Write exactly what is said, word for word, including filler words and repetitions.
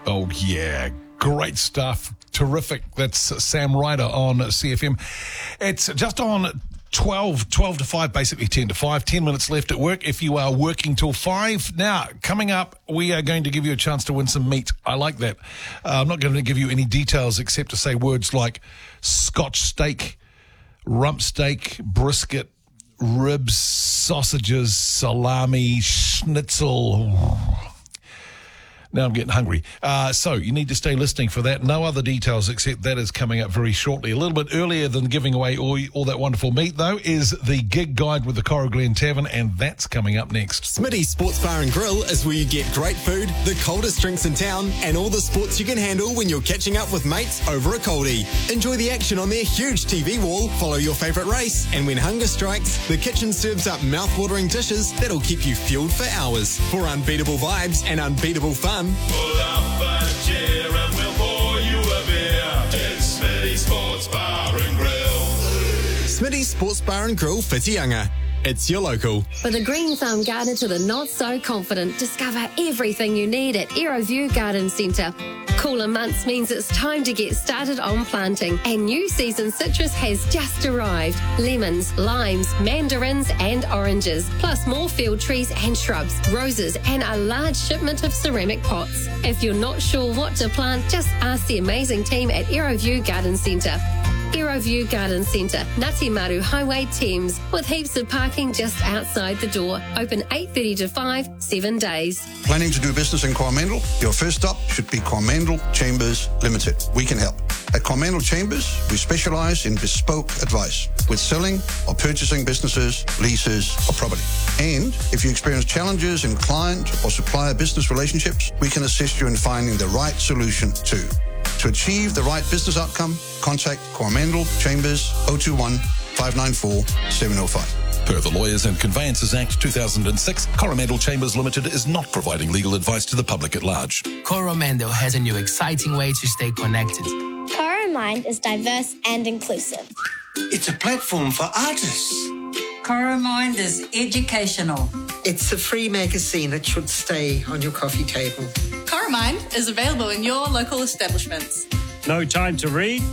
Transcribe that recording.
Oh, yeah. Great stuff. Terrific. That's Sam Ryder on C F M. It's just on twelve, twelve to five, basically ten to five. ten minutes left at work if you are working till five. Now, coming up, we are going to give you a chance to win some meat. I like that. Uh, I'm not going to give you any details except to say words like Scotch steak, rump steak, brisket, ribs, sausages, salami, schnitzel. Now I'm getting hungry. Uh, so you need to stay listening for that. No other details except that is coming up very shortly. A little bit earlier than giving away all, all that wonderful meat, though, is the gig guide with the Coral Glen Tavern, and that's coming up next. Smitty's Sports Bar and Grill is where you get great food, the coldest drinks in town, and all the sports you can handle when you're catching up with mates over a coldie. Enjoy the action on their huge T V wall, follow your favourite race, and when hunger strikes, the kitchen serves up mouth-watering dishes that'll keep you fueled for hours. For unbeatable vibes and unbeatable fun, pull up a chair and we'll pour you a beer. It's Smitty's Sports Bar and Grill. Smitty's Sports Bar and Grill, Whitianga. It's your local. For the green thumb gardener to the not so confident, discover everything you need at Aeroview Garden Centre. Cooler months means it's time to get started on planting, and new season citrus has just arrived. Lemons, limes, mandarins and oranges, plus more field trees and shrubs, roses and a large shipment of ceramic pots. If you're not sure what to plant, just ask the amazing team at Aeroview Garden Centre. Aeroview Garden Centre, Ngati Maru Highway, Thames, with heaps of parking just outside the door. Open eight thirty to five, seven days. Planning to do business in Coromandel? Your first stop should be Coromandel Chambers Limited. We can help. At Coromandel Chambers, we specialise in bespoke advice with selling or purchasing businesses, leases or property. And if you experience challenges in client or supplier business relationships, we can assist you in finding the right solution too. To achieve the right business outcome, contact Coromandel Chambers oh two one, five nine four, seven oh five. Per the Lawyers and Conveyances Act two thousand six, Coromandel Chambers Limited is not providing legal advice to the public at large. Coromandel has a new exciting way to stay connected. Coromind is diverse and inclusive. It's a platform for artists. Coromind is educational. It's a free magazine that should stay on your coffee table. Coromind is available in your local establishments. No time to read?